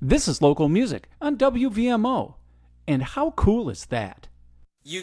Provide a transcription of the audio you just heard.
This is local music on WVMO. And how cool is that?